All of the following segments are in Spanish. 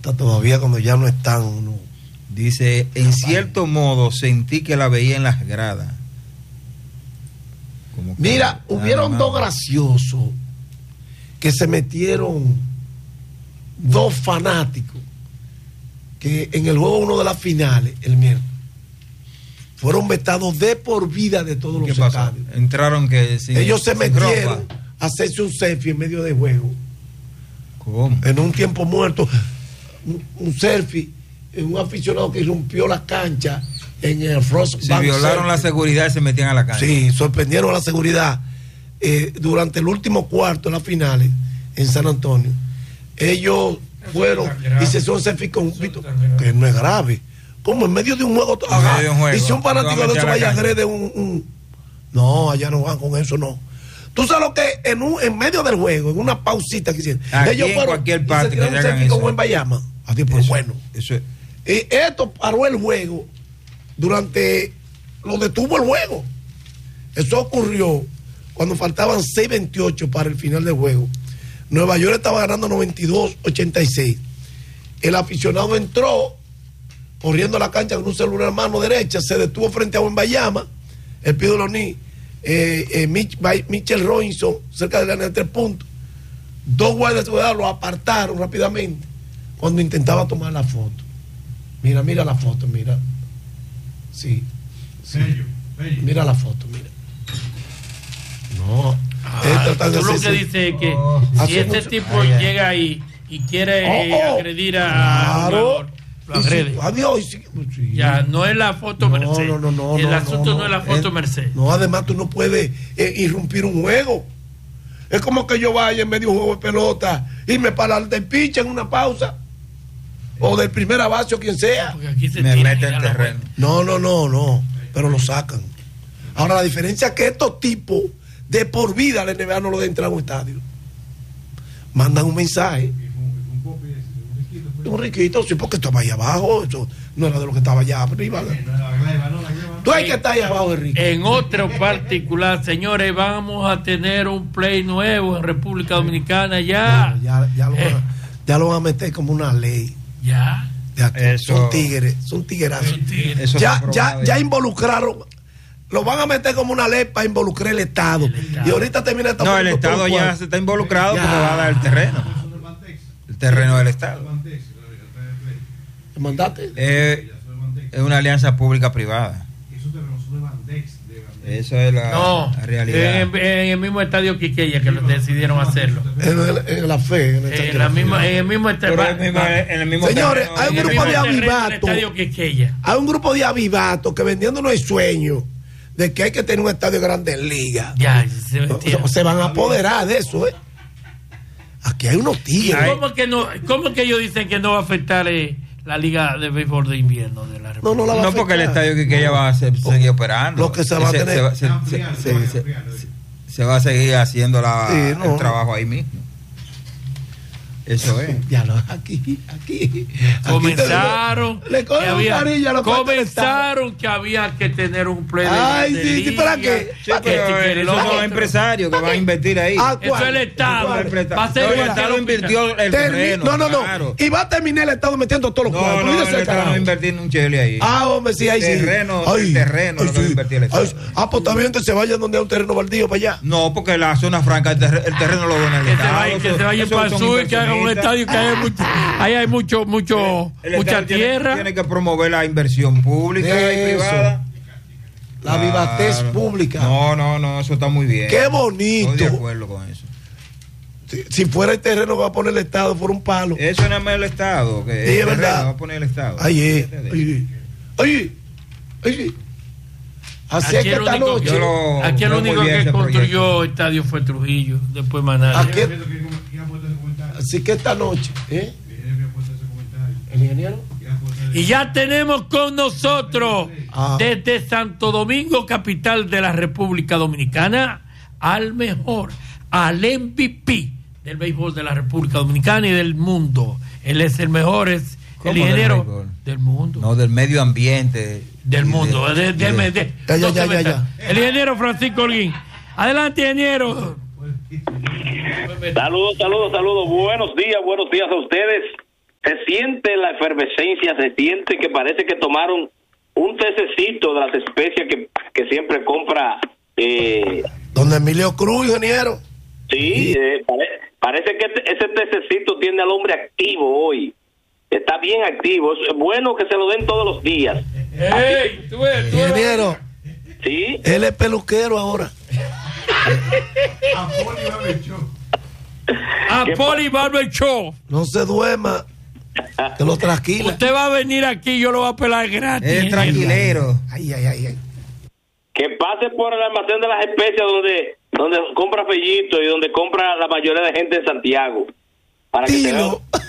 hasta todavía cuando ya no están uno. Dice, en cierto modo sentí que la veía en las gradas. Como que Mira, hubieron dos graciosos que se metieron, dos fanáticos que en el juego uno de las finales, el miércoles, fueron vetados de por vida de todos los estadios. Entraron que ellos se metieron a hacerse un selfie en medio de juego. ¿Cómo? En un tiempo muerto, un selfie, un aficionado que irrumpió la cancha en el Frost Se Bank violaron Center. la seguridad y se metían a la cancha. Sí, sorprendieron a la seguridad. Durante el último cuarto de las finales en San Antonio, ellos fueron y se hicieron selfie con un pito, que no es grave. Como en medio de un juego. Y si un fanático de eso vaya a agrede no, allá no van con eso, no. Tú sabes lo que en medio del juego, en una pausita que hicieron, ellos en fueron cualquier parte y se tiraron un selfie con buen Bayama. Así por bueno. Eso es. Y esto paró el juego durante lo detuvo el juego. Eso ocurrió cuando faltaban 6:28 para el final del juego. Nueva York estaba ganando 92-86. El aficionado entró corriendo a la cancha con un celular en mano derecha, se detuvo frente a Wembayama, el Pío Loní, Mitchell Robinson, cerca de la línea de 3 puntos. Dos guardias de seguridad lo apartaron rápidamente cuando intentaba tomar la foto. Mira la foto, mira. Sí. Bello. Mira la foto, mira. No. Tú lo que dices es que si este tipo llega ahí y quiere agredir a claro, lo agrede. Adiós. Sí. Ya, no es la foto Merced. No, el asunto no es la foto Merced. No, además tú no puedes irrumpir un juego. Es como que yo vaya en medio de un juego de pelota y me para del pitch en una pausa. O del primer base o quien sea. Aquí se me mete en terreno. No. Pero lo sacan. Ahora la diferencia es que estos tipos de por vida la NBA no lo dejan entrar a un estadio. Mandan un mensaje. Un riquito, sí, porque estaba ahí abajo. Eso no era de lo que estaba allá arriba. Tú hay que estar ahí abajo, Enrique. En otro particular, señores, vamos a tener un play nuevo en República Dominicana ya. Ya lo van a meter como una ley. Ya. Son tigres, son tiguerazos. Ya involucraron. Lo van a meter como una ley para involucrar el Estado. Y ahorita termina esta. No, el Estado ya se está involucrado porque va a dar el terreno. El terreno del Estado. ¿Me mandaste? Es una alianza pública-privada. Eso es la realidad. En el mismo estadio Quiqueya que decidieron hacerlo. En la fe. En el mismo estadio. Señores, hay un grupo de avivatos. Hay un grupo de avivatos que vendiéndonos el sueño de que hay que tener un estadio grande en liga. Ya, se van a apoderar de eso, ¿eh? Aquí hay unos tigres. ¿Cómo que ellos dicen que no va a afectar la liga de béisbol de invierno de la República? No, porque el estadio que ella va a seguir operando. Lo que se va a tener. Se va a seguir haciendo el trabajo ahí mismo. Eso es. Ya lo aquí. Comenzaron que había que tener un play de liga. ¿Para qué? Esos son los empresarios que van a invertir ahí. Eso es el Estado. El Estado invirtió el terreno. No. Y va a terminar el Estado metiendo todos los cuartos. No, el Estado no invertir un chele ahí. Hombre, sí, ahí sí. El terreno lo que va a invertir el Estado. Pues está bien que se vayan donde hay un terreno baldío para allá. No, porque la zona franca, el terreno lo dona el Estado. Que se vayan para el sur y que hagan un estadio que hay mucha tierra. Tiene que promover la inversión pública y privada. La vivatez pública. No, eso está muy bien. Qué bonito. Estoy de acuerdo con eso. Si fuera el terreno que va a poner el Estado, fuera un palo. Eso no es más el Estado. Que sí, es verdad. Va a poner el Estado. Oye. Así es que esta noche. Aquí el único que construyó estadio fue Trujillo, después Manatí. Así que esta noche, ¿el ingeniero? Y ya tenemos con nosotros desde Santo Domingo, capital de la República Dominicana, al MVP del béisbol de la República Dominicana y del mundo. Él es el mejor, es el ingeniero del mundo. No, del medio ambiente. Del mundo. El ingeniero Francisco Holguín. Adelante, ingeniero. Saludos. Buenos días a ustedes. se siente la efervescencia, se siente que parece que tomaron un tececito de las especias que siempre compra don Emilio Cruz, ingeniero. Sí, parece que ese tececito tiene al hombre activo hoy. Está bien activo. Es bueno que se lo den todos los días. ¡Ey! Tú ingeniero. Sí. Él es peluquero ahora. A Poli Barber Show. No se duerma, que lo tranquila. Usted va a venir aquí, yo lo voy a pelar gratis. Es tranquilero. Ay. Que pase por el almacén de las especias donde compra Fellito y donde compra la mayoría de gente en Santiago. Para que se vea.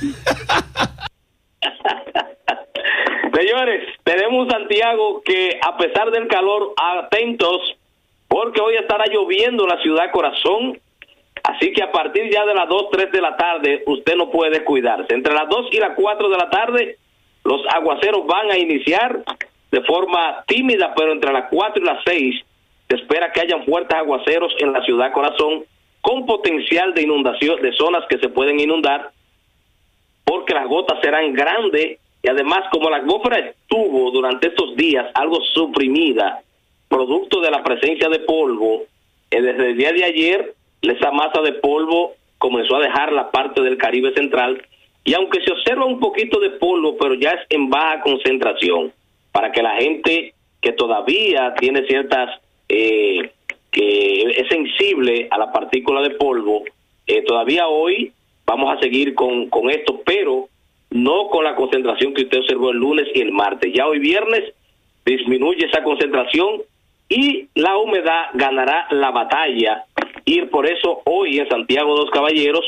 Señores, tenemos un Santiago que, a pesar del calor, atentos, porque hoy estará lloviendo en la ciudad corazón. Así que a partir ya de las 2, 3 de la tarde, usted no puede descuidarse. Entre las 2 y las 4 de la tarde, los aguaceros van a iniciar de forma tímida, pero entre las 4 y las 6 se espera que hayan fuertes aguaceros en la ciudad corazón, con potencial de inundación, de zonas que se pueden inundar, porque las gotas serán grandes, y además, como la atmósfera estuvo durante estos días algo suprimida, producto de la presencia de polvo, desde el día de ayer, esa masa de polvo comenzó a dejar la parte del Caribe central, y aunque se observa un poquito de polvo, pero ya es en baja concentración, para que la gente que todavía tiene ciertas, que es sensible a la partícula de polvo, todavía hoy vamos a seguir con esto, pero no con la concentración que usted observó el lunes y el martes. Ya hoy viernes disminuye esa concentración y la humedad ganará la batalla, y por eso hoy en Santiago de los Caballeros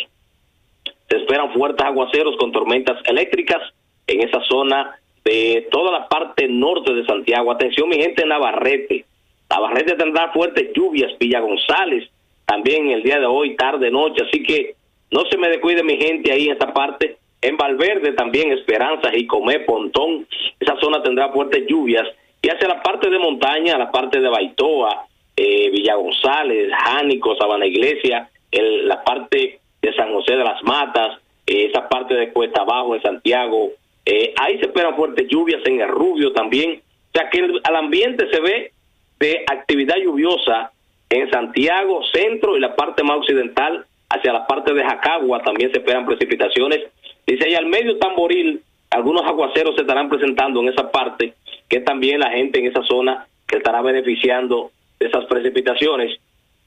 se esperan fuertes aguaceros con tormentas eléctricas en esa zona de toda la parte norte de Santiago. Atención, mi gente, en Navarrete tendrá fuertes lluvias, Villa González también el día de hoy, tarde, noche, así que no se me descuide mi gente ahí en esta parte. En Valverde también, Esperanza, Jicomé, Pontón, esa zona tendrá fuertes lluvias, y hacia la parte de montaña, la parte de Baitoa, Villa González, Jánico, Sabana Iglesia, la parte de San José de las Matas, esa parte de Cuesta Abajo en Santiago, ahí se esperan fuertes lluvias, en el Rubio también, o sea que al ambiente se ve de actividad lluviosa en Santiago, centro y la parte más occidental, hacia la parte de Jacagua también se esperan precipitaciones. Dice ahí al medio Tamboril, algunos aguaceros se estarán presentando en esa parte, que también la gente en esa zona que estará beneficiando de esas precipitaciones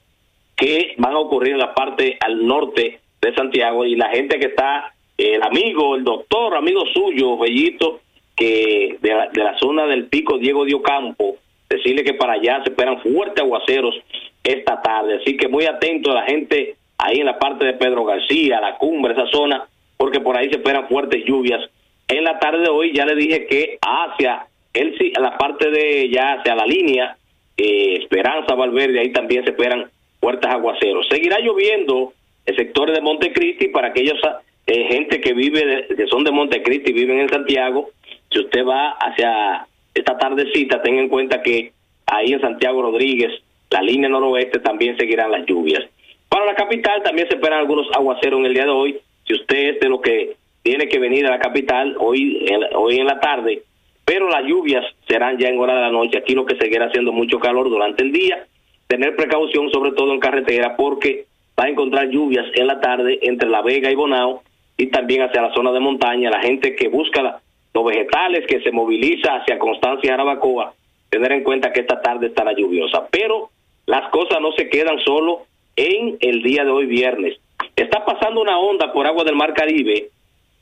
que van a ocurrir en la parte al norte de Santiago, y la gente que está, el doctor, amigo suyo, Bellito, que de la zona del Pico Diego de Ocampo, decirle que para allá se esperan fuertes aguaceros esta tarde, así que muy atento a la gente ahí en la parte de Pedro García, la Cumbre, esa zona, porque por ahí se esperan fuertes lluvias. En la tarde de hoy ya le dije que hacia la parte de ya hacia la línea Esperanza, Valverde, ahí también se esperan fuertes aguaceros. Seguirá lloviendo en sectores de Montecristi para aquellos gente que que son de Montecristi y viven en Santiago. Si usted va hacia esta tardecita, tenga en cuenta que ahí en Santiago Rodríguez, la línea noroeste, también seguirán las lluvias. Para la capital también se esperan algunos aguaceros en el día de hoy. Si usted es de lo que tiene que venir a la capital hoy en la tarde, pero las lluvias serán ya en hora de la noche. Aquí lo que seguirá haciendo mucho calor durante el día. Tener precaución, sobre todo en carretera, porque va a encontrar lluvias en la tarde entre La Vega y Bonao, y también hacia la zona de montaña. La gente que busca los vegetales, que se moviliza hacia Constancia y Jarabacoa, tener en cuenta que esta tarde estará lluviosa. Pero las cosas no se quedan solo en el día de hoy viernes. Está pasando una onda por agua del Mar Caribe,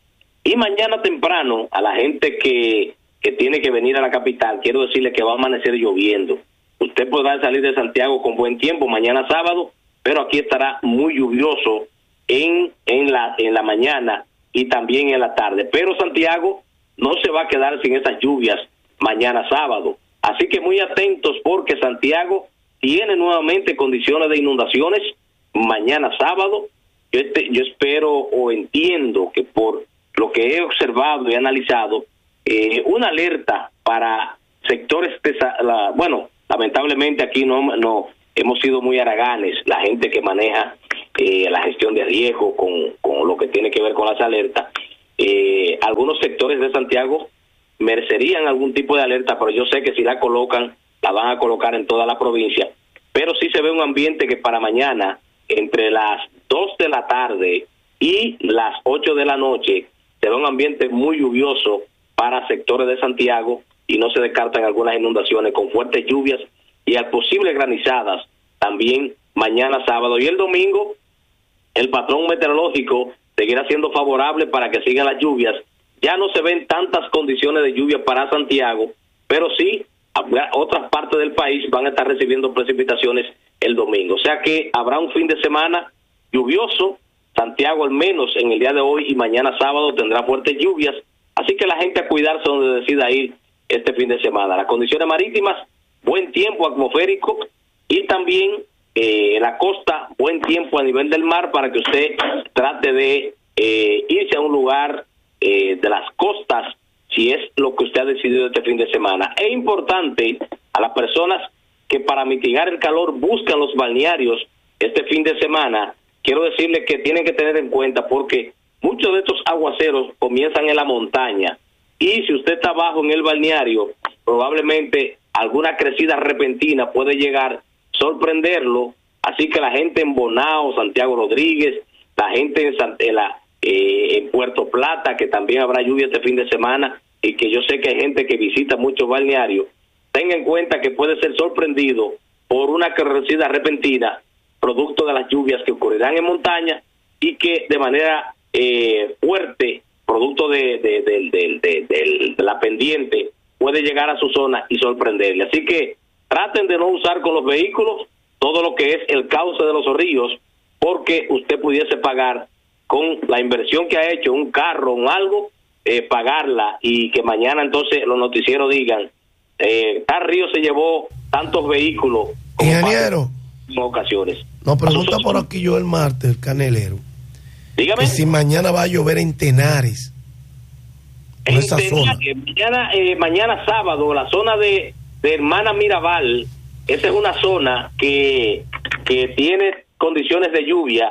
y mañana temprano a la gente que tiene que venir a la capital, quiero decirle que va a amanecer lloviendo. Usted podrá salir de Santiago con buen tiempo mañana sábado, pero aquí estará muy lluvioso en la mañana y también en la tarde. Pero Santiago no se va a quedar sin esas lluvias mañana sábado. Así que muy atentos, porque Santiago tiene nuevamente condiciones de inundaciones mañana sábado. Yo espero o entiendo que, por lo que he observado y analizado, una alerta para sectores lamentablemente aquí no hemos sido muy haraganes, la gente que maneja la gestión de riesgo con lo que tiene que ver con las alertas, algunos sectores de Santiago merecerían algún tipo de alerta, pero yo sé que si la colocan, la van a colocar en toda la provincia. Pero sí se ve un ambiente que para mañana, entre las 2 de la tarde y las 8 de la noche, se ve un ambiente muy lluvioso para sectores de Santiago y no se descartan algunas inundaciones con fuertes lluvias y a posibles granizadas también mañana sábado. Y el domingo, el patrón meteorológico seguirá siendo favorable para que sigan las lluvias. Ya no se ven tantas condiciones de lluvia para Santiago, pero sí otras partes del país van a estar recibiendo precipitaciones el domingo. O sea que habrá un fin de semana lluvioso. Santiago al menos en el día de hoy y mañana sábado tendrá fuertes lluvias. Así que la gente a cuidarse donde decida ir este fin de semana. Las condiciones marítimas, buen tiempo atmosférico y también la costa, buen tiempo a nivel del mar para que usted trate de irse a un lugar de las costas si es lo que usted ha decidido este fin de semana. Es importante a las personas que para mitigar el calor buscan los balnearios este fin de semana. Quiero decirles que tienen que tener en cuenta porque muchos de estos aguaceros comienzan en la montaña y si usted está abajo en el balneario, probablemente alguna crecida repentina puede llegar, sorprenderlo. Así que la gente en Bonao, Santiago Rodríguez, la gente en Puerto Plata, que también habrá lluvia este fin de semana y que yo sé que hay gente que visita muchos balnearios, tenga en cuenta que puede ser sorprendido por una crecida repentina producto de las lluvias que ocurrirán en montaña y que de manera fuerte, producto de la pendiente, puede llegar a su zona y sorprenderle. Así que traten de no usar con los vehículos todo lo que es el cauce de los ríos, porque usted pudiese pagar con la inversión que ha hecho un carro o algo, pagarla y que mañana entonces los noticieros digan, tal río se llevó tantos vehículos. Ingeniero. En ocasiones. Nos pregunta por aquí yo el martes, el canelero. Dígame. Que si mañana va a llover en Tenares. En esa zona. Mañana sábado, la zona de Hermana Mirabal, esa es una zona que tiene condiciones de lluvia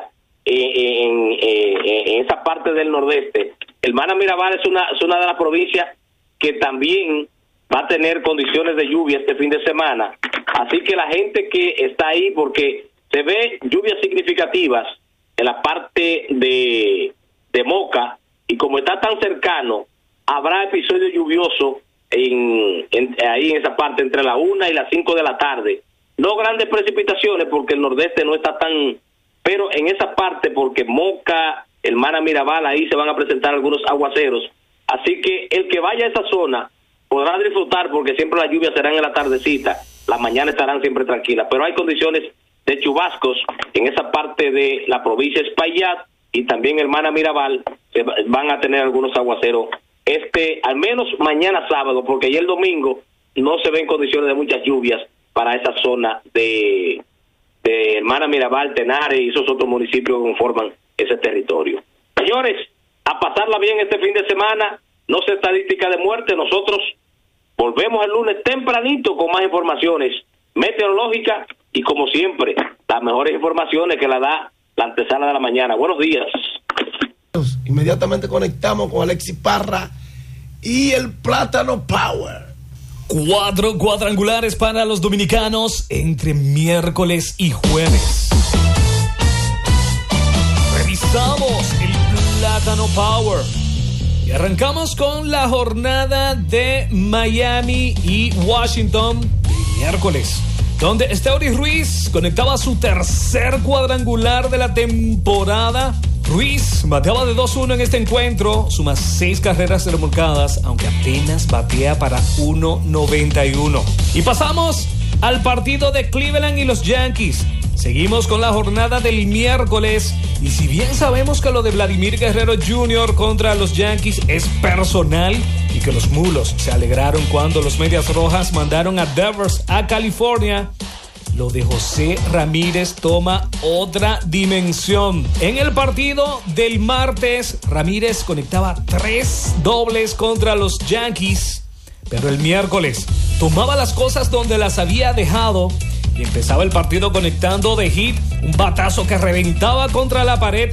en esa parte del nordeste. Hermana Mirabal es una de las provincias que también va a tener condiciones de lluvia este fin de semana. Así que la gente que está ahí, porque se ve lluvias significativas en la parte de Moca, y como está tan cercano, habrá episodios lluviosos ahí en esa parte, entre la 1 y las 5 de la tarde. No grandes precipitaciones, porque el nordeste no está tan... Pero en esa parte, porque Moca, Hermana Mirabal, ahí se van a presentar algunos aguaceros. Así que el que vaya a esa zona podrá disfrutar, porque siempre las lluvias serán en la tardecita, las mañanas estarán siempre tranquilas, pero hay condiciones de chubascos en esa parte de la provincia de Espaillat y también Hermana Mirabal, van a tener algunos aguaceros al menos mañana sábado, porque ya el domingo no se ven condiciones de muchas lluvias para esa zona de Hermana Mirabal, Tenares y esos otros municipios que conforman ese territorio. Señores, a pasarla bien este fin de semana. No sé estadística de muerte. Nosotros volvemos el lunes tempranito con más informaciones meteorológicas y, como siempre, las mejores informaciones que la da la antesala de la mañana. Buenos días. Inmediatamente conectamos con Alexis Parra y el Plátano Power. 4 cuadrangulares para los dominicanos entre miércoles y jueves. Revisamos el Plátano Power y arrancamos con la jornada de Miami y Washington el miércoles, donde Esteury Ruiz conectaba su tercer cuadrangular de la temporada. Ruiz bateaba de 2-1 en este encuentro, suma 6 carreras remolcadas, aunque apenas batea para 1.91. Y pasamos al partido de Cleveland y los Yankees. Seguimos con la jornada del miércoles, y si bien sabemos que lo de Vladimir Guerrero Jr. contra los Yankees es personal y que los mulos se alegraron cuando los Medias Rojas mandaron a Devers a California, lo de José Ramírez toma otra dimensión. En el partido del martes, Ramírez conectaba 3 dobles contra los Yankees, pero el miércoles tomaba las cosas donde las había dejado y empezaba el partido conectando de hit, un batazo que reventaba contra la pared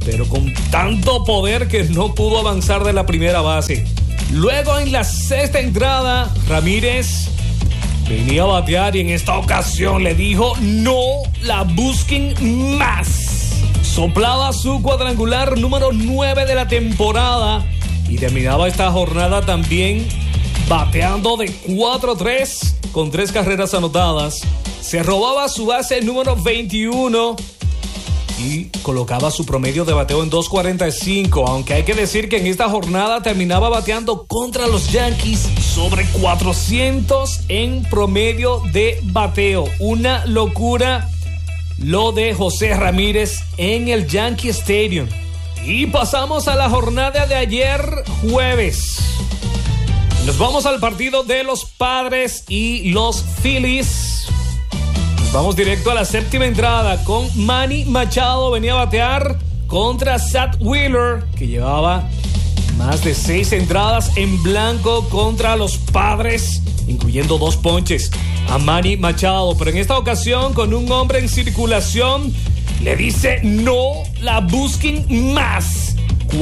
pero con tanto poder que no pudo avanzar de la primera base. Luego en la sexta entrada, Ramírez venía a batear y en esta ocasión le dijo: no la busquen más. Soplaba su cuadrangular número 9 de la temporada y terminaba esta jornada también bateando de 4-3 con 3 carreras anotadas. Se robaba su base número 21 y colocaba su promedio de bateo en 2.45, aunque hay que decir que en esta jornada terminaba bateando contra los Yankees sobre 400 en promedio de bateo. Una locura lo de José Ramírez en el Yankee Stadium. Y pasamos a la jornada de ayer jueves. Nos vamos al partido de los Padres y los Phillies. Vamos directo a la séptima entrada con Manny Machado. Venía a batear contra Zach Wheeler, que llevaba más de 6 entradas en blanco contra los Padres, incluyendo 2 ponches a Manny Machado. Pero en esta ocasión, con un hombre en circulación, le dice: no la busquen más.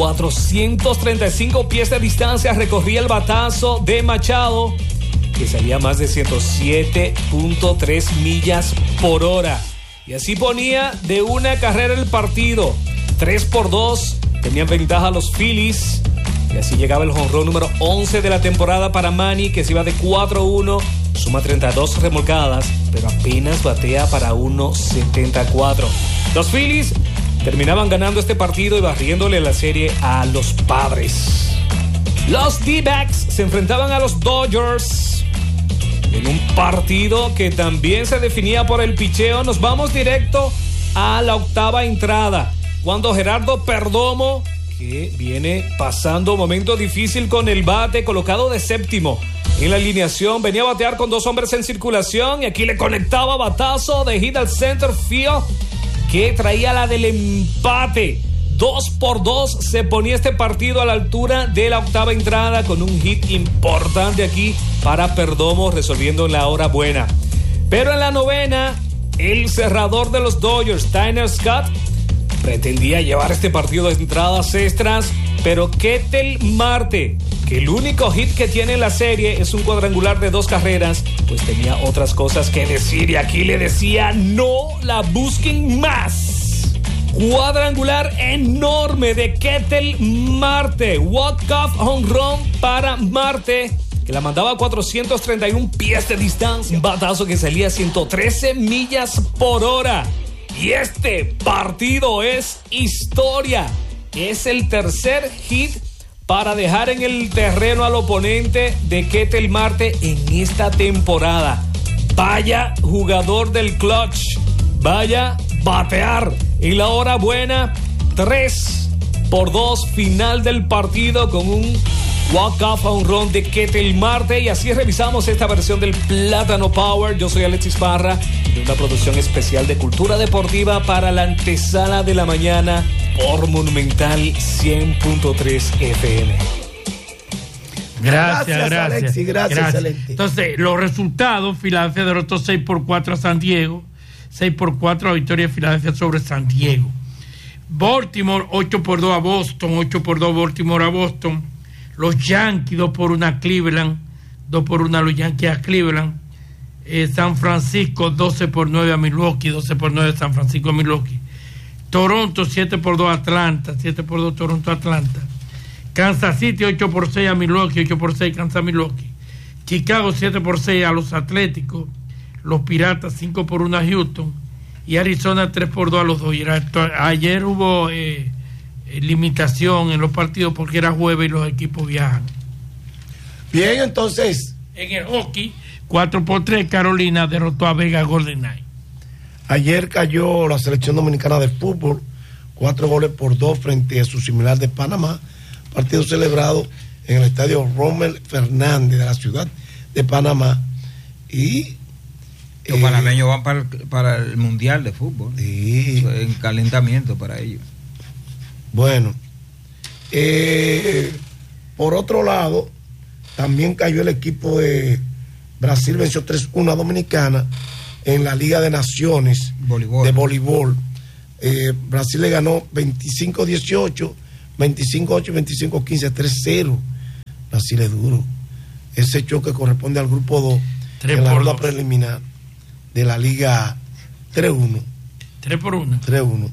435 pies de distancia recorría el batazo de Machado, que salía más de 107.3 millas por hora. Y así ponía de una carrera el partido. 3-2. Tenían ventaja los Phillies. Y así llegaba el jonrón número 11 de la temporada para Manny, que se iba de 4-1. Suma 32 remolcadas, pero apenas batea para 1.74. Los Phillies terminaban ganando este partido y barriéndole la serie a los Padres. Los D-backs se enfrentaban a los Dodgers en un partido que también se definía por el picheo. Nos vamos directo a la octava entrada, cuando Gerardo Perdomo, que viene pasando un momento difícil con el bate, colocado de séptimo en la alineación, venía a batear con 2 hombres en circulación y aquí le conectaba batazo de hit al center field que traía la del empate. 2-2 se ponía este partido a la altura de la octava entrada, con un hit importante aquí para Perdomo, resolviendo en la hora buena. Pero en la novena, el cerrador de los Dodgers, Tyler Scott, pretendía llevar este partido de entradas extras, pero Ketel Marte, que el único hit que tiene en la serie es un cuadrangular de 2 carreras, pues tenía otras cosas que decir y aquí le decía: no la busquen más. Cuadrangular enorme de Ketel Marte. Walk-off home run para Marte, que la mandaba a 431 pies de distancia. Un batazo que salía a 113 millas por hora. Y este partido es historia. Es el tercer hit para dejar en el terreno al oponente de Ketel Marte en esta temporada. Vaya jugador del clutch. Vaya batear. En la hora buena, 3-2 final del partido con un walk-off home run de Ketel Marte. Y así revisamos esta versión del Plátano Power. Yo soy Alexis Parra, de una producción especial de Cultura Deportiva para la antesala de la mañana por Monumental 100.3 FM. Gracias. Alexis, gracias. Alexis. Entonces, los resultados: Filadelfia derrotó 6-4 a San Diego, 6-4 la victoria de Filadelfia sobre San Diego. Baltimore 8-2 a Boston, 8-2 Baltimore a Boston. Los Yankees 2-1 a Cleveland, 2-1 los Yankees a Cleveland. San Francisco 12-9 a Milwaukee, 12-9 San Francisco a Milwaukee. Toronto 7-2 a Atlanta, 7-2 Toronto a Atlanta. Kansas City 8-6 a Milwaukee, 8-6 Kansas Milwaukee. Chicago 7-6 a los Atléticos. Los Piratas 5-1 a Houston y Arizona 3-2 a los Dodgers. Ayer hubo limitación en los partidos porque era jueves y los equipos viajan. Bien, entonces en el hockey 4-3 Carolina derrotó a Vega Golden Knights. Ayer cayó la selección dominicana de fútbol 4-2 frente a su similar de Panamá, partido celebrado en el estadio Rommel Fernández de la ciudad de Panamá. Y los panameños van para el Mundial de Fútbol. Sí. En calentamiento para ellos. Bueno, por otro lado, también cayó el equipo de Brasil, venció 3-1 a Dominicana en la Liga de Naciones de voleibol. Brasil le ganó 25-18, 25-8 y 25-15, 3-0. Brasil es duro. Ese choque corresponde al grupo 2 en la ronda preliminar de la Liga 3-1. 3-1.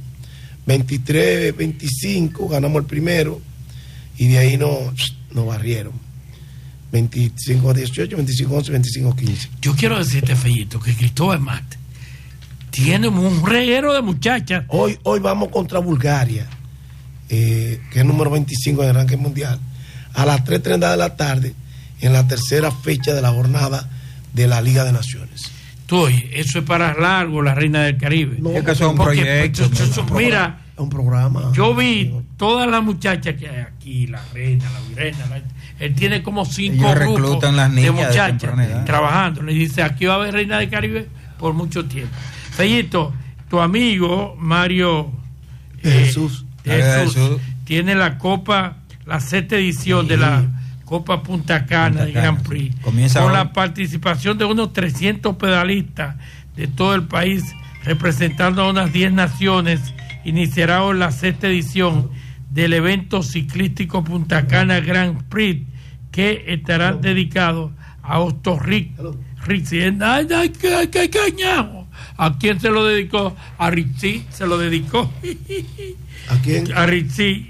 23-25, ganamos el primero y de ahí nos barrieron. 25-18, 25-11, 25-15. Yo quiero decirte, Fellito, que Cristóbal Marte tiene un reguero de muchachas. Hoy vamos contra Bulgaria, que es el número 25 en el ranking mundial, a las 3:30 de la tarde, en la tercera fecha de la jornada de la Liga de Naciones. Eso es para largo, la Reina del Caribe. No, es que son proyectos. Mira, es un programa. Yo vi todas las muchachas que hay aquí, la Reina, la Virena, él tiene como 5 grupos de muchachas trabajando. Le dice, aquí va a haber Reina del Caribe por mucho tiempo. Fellito, tu amigo Mario Jesús tiene la Copa, la 7ª edición de la Copa Punta Cana de Grand Prix, con la participación de unos 300 pedalistas de todo el país, representando a unas 10 naciones. Iniciará hoy la 6ª edición del evento ciclístico Punta Cana Grand Prix, que estará dedicado a Otto Rizzi. ¡Qué cañajo! ¿A quién se lo dedicó? A Rizzi se lo dedicó. ¿A quién? A Rizzi.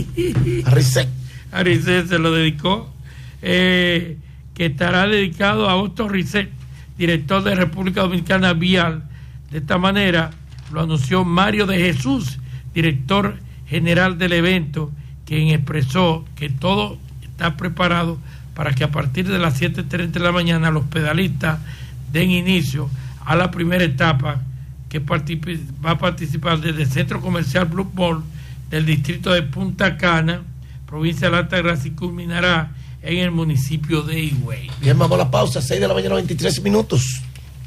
A Rizzi se lo dedicó. Que estará dedicado a Otto Rizzi, director de República Dominicana Vial. De esta manera lo anunció Mario de Jesús, director general del evento, quien expresó que todo está preparado para que a partir de las 7:30 de la mañana los pedalistas den inicio a la primera etapa, que va a participar desde el Centro Comercial Blue Ball del distrito de Punta Cana, provincia de la Altagracia, y culminará en el municipio de Higüey. Bien, vamos a la pausa, 6 de la mañana, 23 minutos.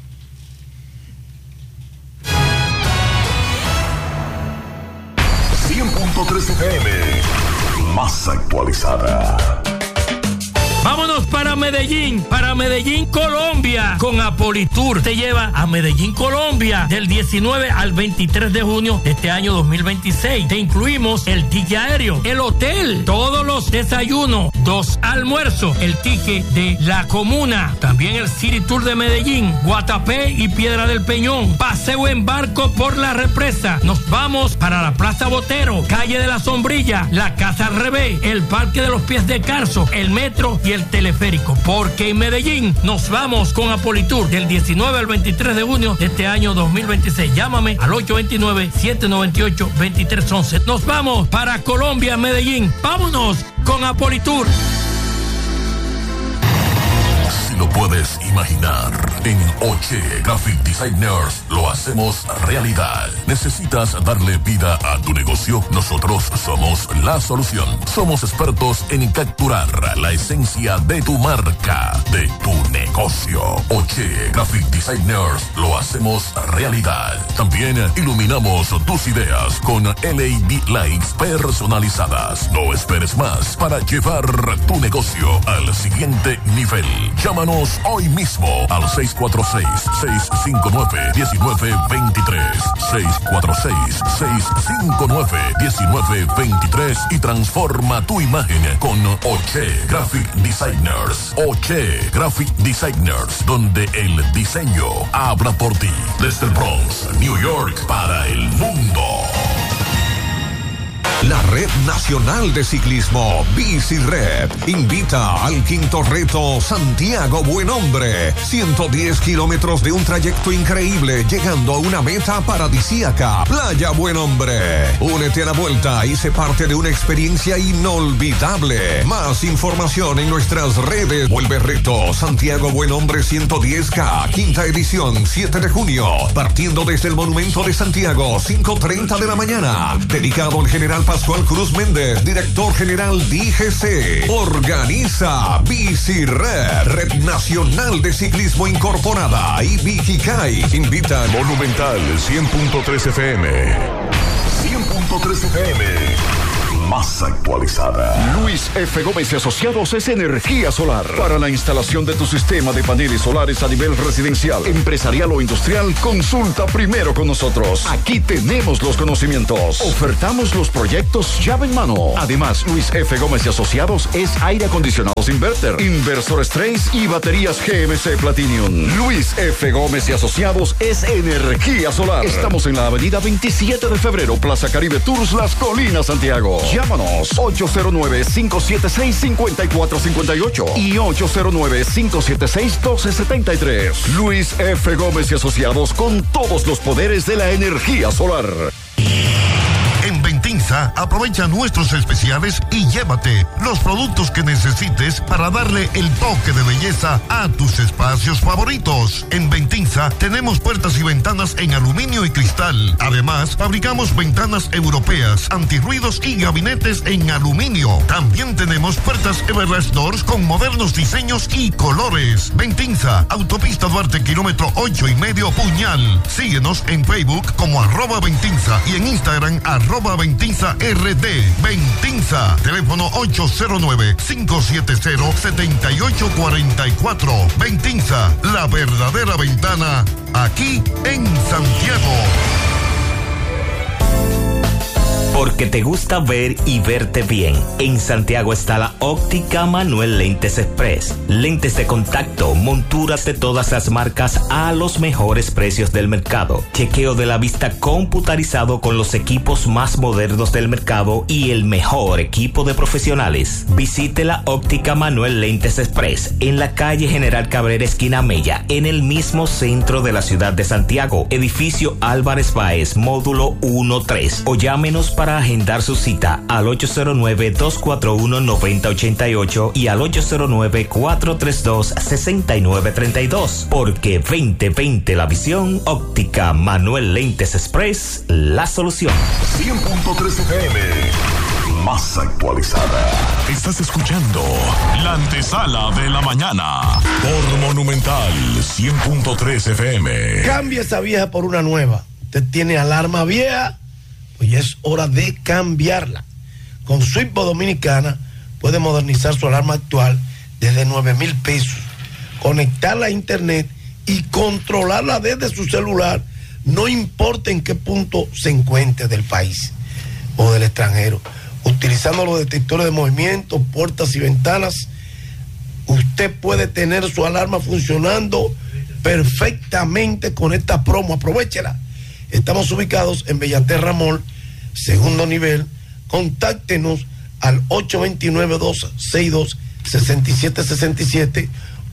FM, más actualizada. Vámonos para Medellín, Colombia, con Apolitour. Te lleva a Medellín, Colombia, del 19 al 23 de junio de este año 2026. Te incluimos el ticket aéreo, el hotel, todos los desayunos, 2 almuerzos, el ticket de la comuna, también el City Tour de Medellín, Guatapé y Piedra del Peñón, paseo en barco por la represa. Nos vamos para la Plaza Botero, calle de la Sombrilla, la Casa al Revés, el Parque de los Pies de Carso, el metro y el teleférico, porque en Medellín nos vamos con Apolitour del 19 al 23 de junio de este año 2026. Llámame al 829-798-2311. Nos vamos para Colombia, Medellín. Vámonos con Apolitour. Si lo puedes imaginar, en Oche Graphic Designers lo hacemos realidad. ¿Necesitas darle vida a tu negocio? Nosotros somos la solución. Somos expertos en capturar la esencia de tu marca, de tu negocio. Oche Graphic Designers lo hacemos realidad. También iluminamos tus ideas con LED lights personalizadas. No esperes más para llevar tu negocio al siguiente nivel. Llámanos hoy mismo al 646-659-1923, 646-659-1923 y transforma tu imagen con Oche Graphic Designers. Oche Graphic Designers, donde el diseño habla por ti. Desde el Bronx, New York, para el mundo. La Red Nacional de Ciclismo, BiciRed, invita al 5º reto Santiago Buen Hombre. 110 kilómetros de un trayecto increíble, llegando a una meta paradisíaca, Playa Buen Hombre. Únete a la vuelta y sé parte de una experiencia inolvidable. Más información en nuestras redes. Vuelve reto Santiago Buen Hombre 110K, 5ª edición, 7 de junio, partiendo desde el Monumento de Santiago, 5:30 de la mañana. Dedicado al general Pascual Cruz Méndez, director general DGC. Organiza BiciRed, Red Nacional de Ciclismo Incorporada, y Vigicay. Invita Monumental 100.3 FM. 100.3 FM. más actualizada. Luis F. Gómez y Asociados es energía solar. Para la instalación de tu sistema de paneles solares a nivel residencial, empresarial o industrial, consulta primero con nosotros. Aquí tenemos los conocimientos. Ofertamos los proyectos llave en mano. Además, Luis F. Gómez y Asociados es aire acondicionados inverter, inversores Trace y baterías GMC Platinum. Luis F. Gómez y Asociados es energía solar. Estamos en la avenida 27 de febrero, Plaza Caribe Tours, Las Colinas, Santiago. Llámanos 809-576-5458 y 809-576-1273. Luis F. Gómez y Asociados, con todos los poderes de la energía solar. En Ventinza, aprovecha nuestros especiales y llévate los productos que necesites para darle el toque de belleza a tus espacios favoritos. En Ventinza tenemos puertas y ventanas en aluminio y cristal. Además, fabricamos ventanas europeas, antirruidos y gabinetes en aluminio. También tenemos puertas Everlast Doors con modernos diseños y colores. Ventinza, Autopista Duarte, kilómetro 8,5, Puñal. Síguenos en Facebook como @Ventinza y en Instagram @Ventinza RD. Ventinza, teléfono 809-570-7844. Ventinza, la verdadera ventana, aquí en Santiago. Porque te gusta ver y verte bien. En Santiago está la Óptica Manuel Lentes Express. Lentes de contacto, monturas de todas las marcas a los mejores precios del mercado. Chequeo de la vista computarizado con los equipos más modernos del mercado y el mejor equipo de profesionales. Visite la Óptica Manuel Lentes Express en la calle General Cabrera, esquina Mella, en el mismo centro de la ciudad de Santiago. Edificio Álvarez Báez, módulo 1-3. O llámenos para agendar su cita al 809-241-9088 y al 809-432-6932. Porque 2020 la visión, Óptica Manuel Lentes Express, la solución. 100.3 FM, más actualizada. Estás escuchando la antesala de la mañana por Monumental 100.3 FM. Cambia esa vieja por una nueva. Usted tiene alarma vieja, pues ya es hora de cambiarla. Con Switchbox Dominicana puede modernizar su alarma actual desde 9,000 pesos, conectarla a internet y controlarla desde su celular, no importa en qué punto se encuentre del país o del extranjero. Utilizando los detectores de movimiento, puertas y ventanas, usted puede tener su alarma funcionando perfectamente con esta promo. Aprovéchela. Estamos ubicados en Bellaterra Mall, segundo nivel. Contáctenos al 829-262-6767,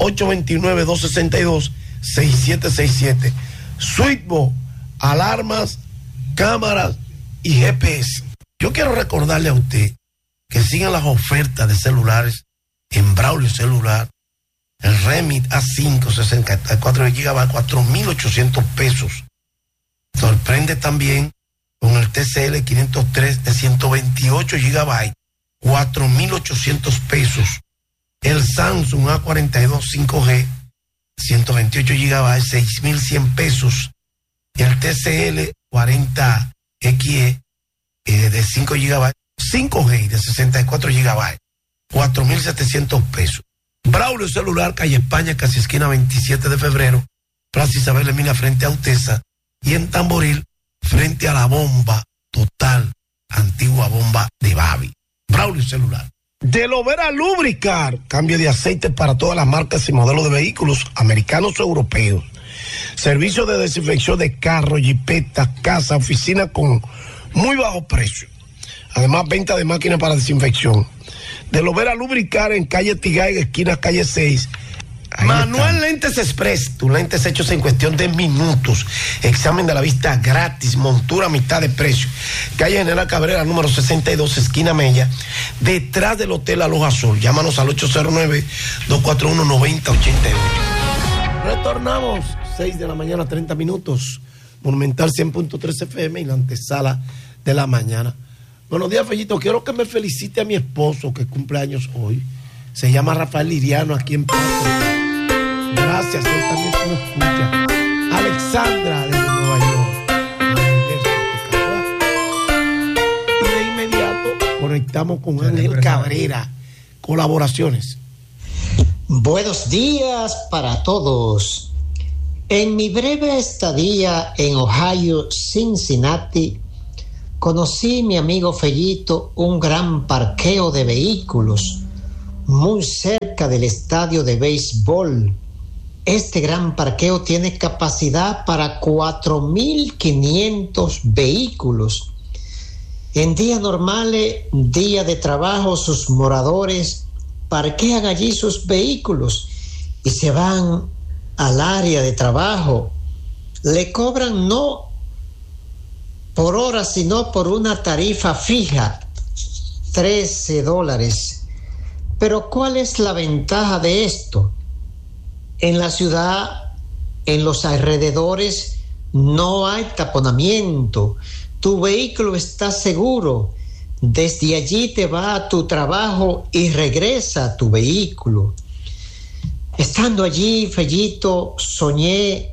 829-262-6767. Switchbox, alarmas, cámaras y GPS. Yo quiero recordarle a usted que sigan las ofertas de celulares en Braulio Celular. El Remit A5 64 GB, 4,800 pesos. Sorprende también con el TCL 503 de 128 GB, 4,800 pesos. El Samsung A42 5G, 128 GB, 6,100 pesos. El TCL 40XE de 5 GB, 5G de 64 GB, 4,700 pesos. Braulio Celular, calle España, casi esquina 27 de febrero, Plaza Isabel Emina frente a Utesa, y en Tamboril frente a la bomba total, antigua bomba de Babi. Braulio Celular. De Lovera Lubricar, cambio de aceite para todas las marcas y modelos de vehículos americanos o europeos. Servicio de desinfección de carros, jipetas, casa, oficina con muy bajo precio. Además, venta de máquinas para desinfección. De Lovera Lubricar en calle Tigay, esquina calle 6. Manuel Lentes Express, tus lentes hechos en cuestión de minutos. Examen de la vista gratis, montura a mitad de precio. Calle General Cabrera, número 62, esquina Mella, detrás del Hotel Aloha Sol. Llámanos al 809-241-9088. Retornamos, 6 de la mañana, 30 minutos. Monumental 100.3 FM y la antesala de la mañana. Buenos días, Fellito. Quiero que me felicite a mi esposo que cumple años hoy. Se llama Rafael Liriano, aquí en Pasto. Gracias, él también se me escucha. Alexandra, desde Nueva York. Y de inmediato, con conectamos con Ángel Cabrera. Colaboraciones. Buenos días para todos. En mi breve estadía en Ohio, Cincinnati, conocí, mi amigo Fellito, un gran parqueo de vehículos muy cerca del estadio de béisbol. Este gran parqueo tiene capacidad para 4.500 vehículos. En días normales, día de trabajo, sus moradores parquean allí sus vehículos y se van al área de trabajo. Le cobran no por hora, sino por una tarifa fija, $13. Pero ¿cuál es la ventaja de esto? En la ciudad, en los alrededores, no hay taponamiento. Tu vehículo está seguro. Desde allí te va a tu trabajo y regresa a tu vehículo. Estando allí, Fellito, soñé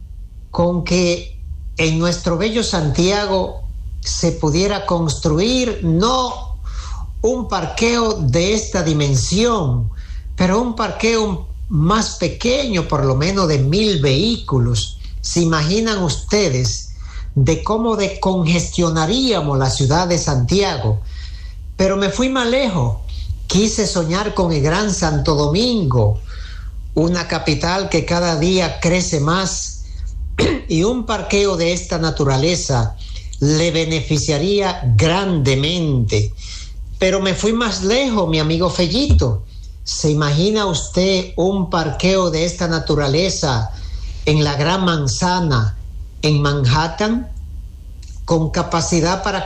con que en nuestro bello Santiago se pudiera construir no un parqueo de esta dimensión, pero un parqueo más pequeño, por lo menos de 1,000 vehículos. ¿Se imaginan ustedes de cómo descongestionaríamos la ciudad de Santiago? Pero me fui más lejos. Quise soñar con el Gran Santo Domingo, una capital que cada día crece más, y un parqueo de esta naturaleza le beneficiaría grandemente. Pero me fui más lejos, mi amigo Fellito. ¿Se imagina usted un parqueo de esta naturaleza en la Gran Manzana, en Manhattan, con capacidad para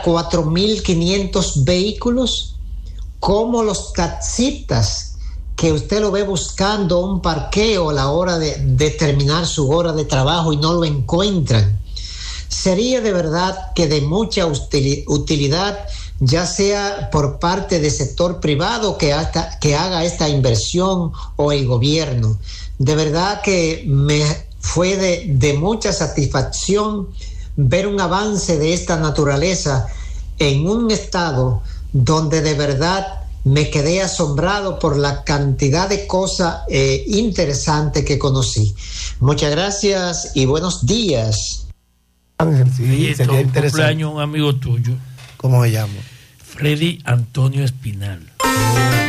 4.500 vehículos? Como los taxistas que usted lo ve buscando un parqueo a la hora de terminar su hora de trabajo y no lo encuentran. Sería de verdad que de mucha utilidad, ya sea por parte del sector privado que haga esta inversión o el gobierno. De verdad que me fue de mucha satisfacción ver un avance de esta naturaleza en un estado donde de verdad me quedé asombrado por la cantidad de cosas interesantes que conocí. Muchas gracias y buenos días. Ángel, sí, sería interesante. Cumpleaños un amigo tuyo. ¿Cómo se llama? Freddy Antonio Espinal.